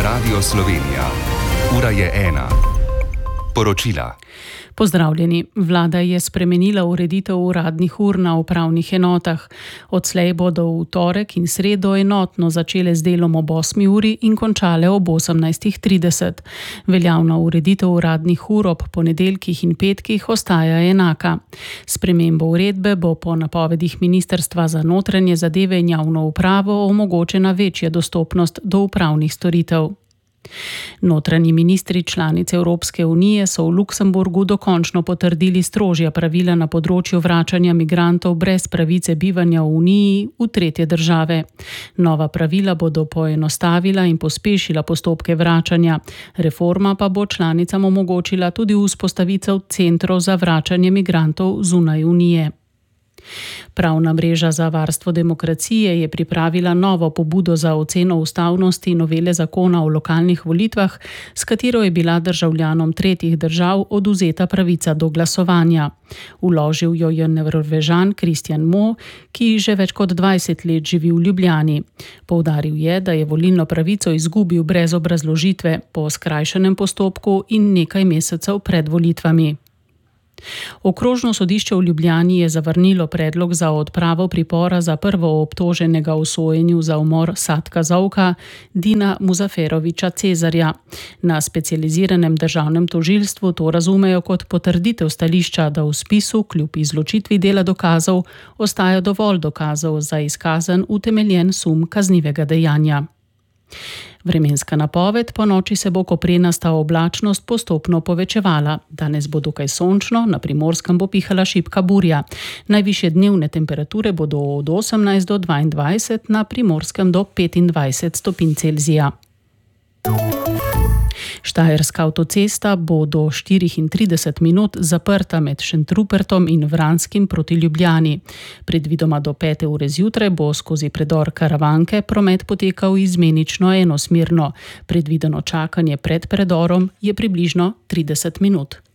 Radio Slovenija. Ura je 1. Poročila. Pozdravljeni. Vlada je spremenila ureditev uradnih ur na upravnih enotah. Odslej bodo v torek in sredo enotno začele z delom ob 8. uri in končale ob 18:30. Veljavna ureditev uradnih ur ob ponedeljkih in petkih ostaja enaka. Spremembo uredbe bo po napovedih Ministrstva za notranje zadeve in javno upravo omogočena večja dostopnost do upravnih storitev. Notranji ministri članic Evropske unije so v Luksemburgu dokončno potrdili strožja pravila na področju vračanja migrantov brez pravice bivanja v Uniji v tretje države. Nova pravila bodo poenostavila in pospešila postopke vračanja. Reforma pa bo članicam omogočila tudi vzpostavitev centrov za vračanje migrantov zunaj Unije. Pravna mreža za varstvo demokracije je pripravila novo pobudo za oceno ustavnosti novele zakona o lokalnih volitvah, s katero je bila državljanom tretjih držav odvzeta pravica do glasovanja. Vložil jo je Norvežan Kristjan Mo, ki že več kot 20 let živi v Ljubljani. Poudaril je, da je volilno pravico izgubil brez obrazložitve, po skrajšanem postopku in nekaj mesecev pred volitvami. Okrožno sodišče v Ljubljani je zavrnilo predlog za odpravo pripora za prvoobtoženega v sojenju za umor Satka Zovka Dina Muzaferoviča Cezarja. Na specializiranem državnem tožilstvu to razumejo kot potrditev stališča, da v spisu kljub izločitvi dela dokazov ostaja dovolj dokazov za izkazan utemeljen sum kaznivega dejanja. Vremenska napoved: po noči se bo koprenasta oblačnost postopno povečevala. Danes bo dokaj sončno, na Primorskem bo pihala šibka burja. Najvišje dnevne temperature bodo od 18 do 22, na Primorskem do 25 stopinj Celzija. Štajerska avtocesta bo do 34 minut zaprta med Šentrupertom in Vranskim proti Ljubljani. Predvidoma do 5. ure zjutraj bo skozi predor Karavanke promet potekal izmenično enosmerno. Predvideno čakanje pred predorom je približno 30 minut.